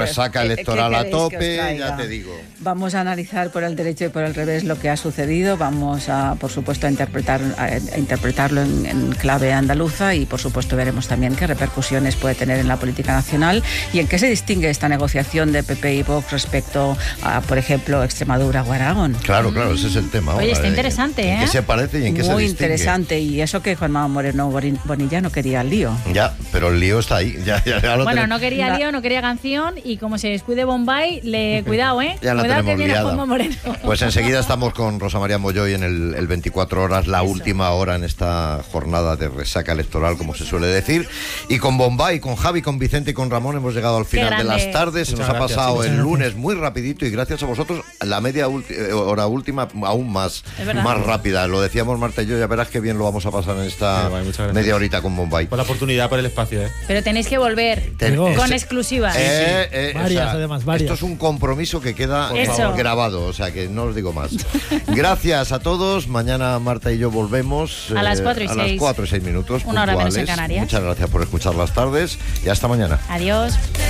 resaca electoral a tope, ya te digo. Vamos a analizar por el derecho y por el revés lo que ha sucedido. Vamos a, por supuesto, a interpretarlo en clave andaluza y, por supuesto, veremos también qué repercusiones puede tener en la política nacional y en qué se distingue esta negociación de PP y Vox respecto a, por ejemplo, Extremadura o Aragón. Claro, ese es el tema. Oye, está interesante, ¿eh? ¿En qué se parece y en qué se distingue? Muy interesante. Y eso que Juan Manuel Moreno Bonilla no quería el lío. Ya, pero el lío está ahí. Ya bueno, no quería lío, no quería canción y como se descuide Bombay, cuidado, ¿eh? Ya la cuidado tenemos que viene liada. Juan Manuel Moreno. Pues enseguida estamos con Rosa María Molloy en el 24 horas, la última hora en esta jornada de resaca electoral, como se suele decir. Y con Bombay, con Javi, con Vicente y con Ramón hemos llegado al final de las tardes. Se nos ha pasado el lunes muy rapidito y gracias a vosotros la media hora última aún más rápida. Lo decíamos Marta y yo, ya verás qué bien lo vamos a pasar en esta media horita con Bombay. Por la oportunidad, por el espacio. Pero tenéis que volver con exclusivas. Varias. Esto es un compromiso que queda grabado, o sea que no os digo más. Gracias a todos. Mañana Marta y yo volvemos a las 4 y 6. A las 4 y 6 minutos. Una hora menos en Canarias. Muchas gracias por escuchar las tardes y hasta mañana. Adiós.